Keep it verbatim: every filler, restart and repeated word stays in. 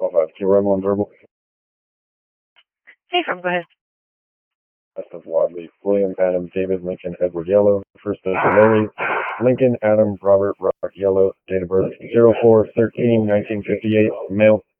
Call five. Can you run one verbal? Hey, from, go ahead. That's of Wadley. William, Adam, David, Lincoln, Edward, Yellow. First is Lori. Lincoln, Adam, Robert, Robert, Yellow. Date of birth zero four thirteen nineteen fifty-eight. Male.